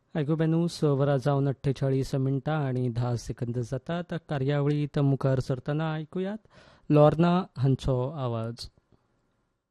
आयगोबेनू वरां जावन 48 मिनटां आणि 10 सेकंद जातात. कार्यावळीत मुखार सरतना ऐकुयात लॉर्ना हांचो आवाज.